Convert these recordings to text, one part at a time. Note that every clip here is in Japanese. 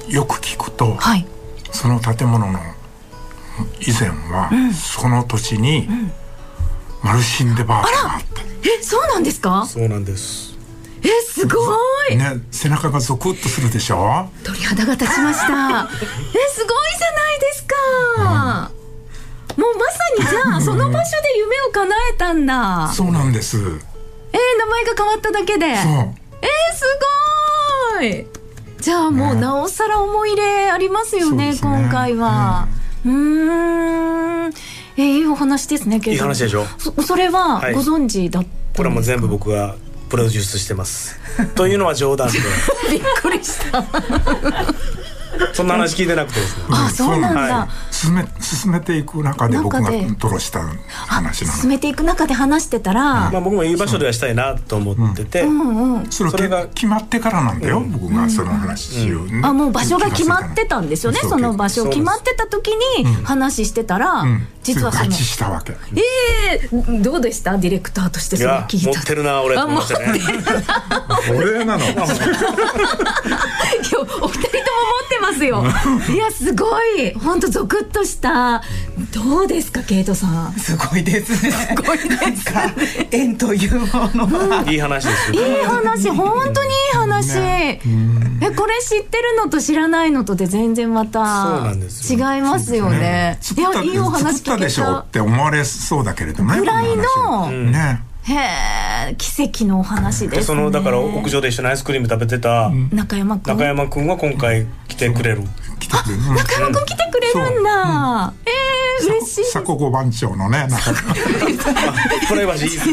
よく聞くと、 はい、 その建物の以前は、その土地に、マルシンデパートがあった。 そうなんですか？ そうなんです。 すごい、 ね、背中がゾクッとするでしょ。 鳥肌が立ちましたすごいじゃないですか、もうまさにじゃあその場所で夢を叶えたんだ。 そうなんです。 名前が変わっただけで。 そう。 すごい。じゃあもうなおさら思い入れありますよね、今回は。いいお話ですね。 いい話でしょ。 それはご存知だったんですか？ これはもう全部僕がプロデュースしてますというのは冗談でびっくりしたそんな話聞いてなくてですね。 そうなんだ。 進めていく中で僕が吐露した話なの。 進めていく中で話してたら、 僕もいい場所ではしたいなと思ってて、 それが決まってからなんだよ、僕がその話しよう。 もう場所が決まってたんですよね。その場所決まってた時に話してたら、実はその合致したわけ。 どうでした？ディレクターとしてそれ聞いた。 持ってるな俺と思いましたね。 俺なの。 お二人とも持ってますよ。いやすごい、本当ゾクッとした。どうですかケイトさん？ すごいですね。 すごいですね。 縁というものは、 いい話ですよ。 いい話、本当にいい話。これ知ってるのと知らないのとで全然また違いますよね。いや、いいお話聞けた。 作ったでしょって思われそうだけれどもね。 ぐらいのね。 奇跡のお話ですね。 だから屋上で一緒にアイスクリーム食べてた中山くんは今回来てくれる。 中山くん来てくれるんだ。嬉しい。 佐古五番町のね、中山プライバシーいいですね。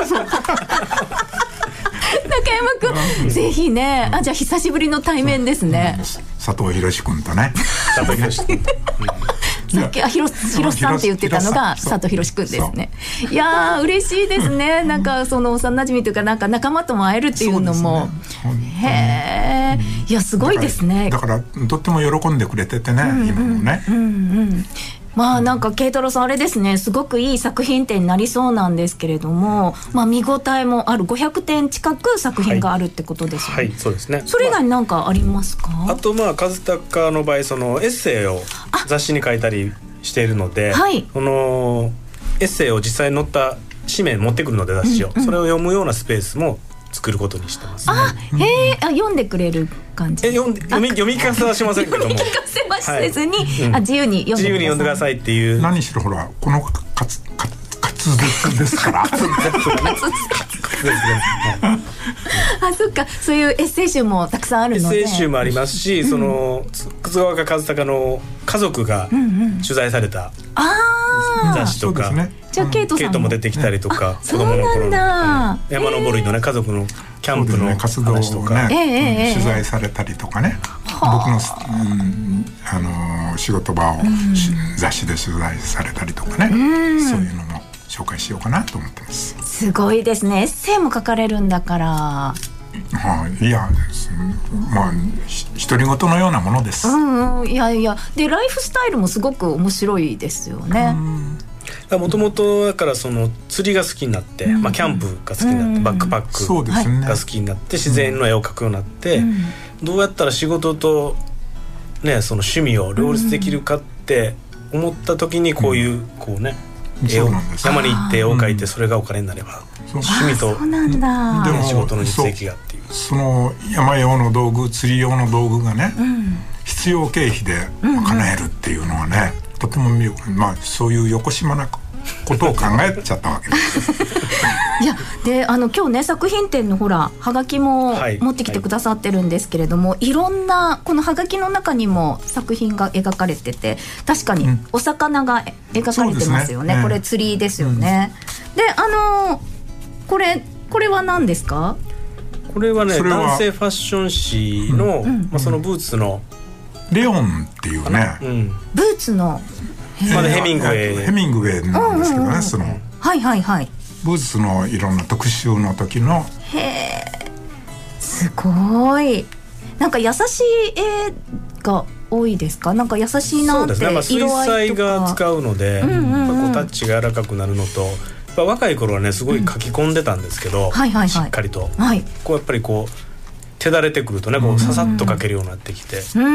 中山くん、ぜひね。じゃあ久しぶりの対面ですね。 佐藤博くんとね。 佐藤博くん。 さっき広瀬さんって言ってたのが佐藤博くんですね。いやー嬉しいですね。なんかその幼馴染というか、なんか仲間とも会えるっていうのも、いやすごいですね。 だからとっても喜んでくれててね、今もね。 なんか慶太郎さんあれですね、すごくいい作品展になりそうなんですけれども、見応えもある500点近く作品があるってことですよね。 はい、そうですね。 それ以外に何かありますか？ あと和孝の場合、そのエッセイを雑誌に書いたりしているので、このエッセイを実際に載った紙面持ってくるので、雑誌を、それを読むようなスペースも作ることにしてますね。 読んでくれる感じ？ 読み聞かせはしませんけども、 読み聞かせはせずに、自由に読んでくださいっていう。 何しろほらこの滑舌ですから。 そっか、そういうエッセイ集もたくさんあるので。 エッセイ集もありますし、その葛岡和孝の家族が取材された雑誌とか、 じゃあケイトも出てきたりとか、子供の頃の山登りのね、家族のキャンプの活動をね、取材されたりとかね、僕の仕事場を雑誌で取材されたりとかね、そういうのも紹介しようかなと思ってます。 すごいですね。エッセイも書かれるんだから。 いや、独り言のようなものです。 いやいや、でライフスタイルもすごく面白いですよね。 もともとだからその釣りが好きになって、キャンプが好きになって、バックパックが好きになって自然の絵を描くようになって、どうやったら仕事とね、その趣味を両立できるかって思った時に、こういうこうね、絵を山に行って絵を描いて、それがお金になれば趣味と仕事の実益がっていう、 その山用の道具、釣り用の道具がね、必要経費で賄えるっていうのはね、とてもそういうよこしまなことを考えちゃったわけです。 いやで今日ね、作品展のほらはがきも持ってきてくださってるんですけれども、いろんなこのはがきの中にも作品が描かれてて、確かにお魚が描かれてますよね。これ釣りですよね。でこれは何ですか？ これはね、男性ファッション誌の、そのブーツのレオンっていうね、 ブーツのヘミングウェイなんですけどね、そのブーツのいろんな特集の時の。 すごい。なんか優しい絵が多いですか？なんか優しいなって。そうですね、 水彩が使うので、こうタッチが柔らかくなるのと、若い頃はねすごい書き込んでたんですけど、しっかりと、こうやっぱりこう手だれてくるとね、こうささっと書けるようになってきて、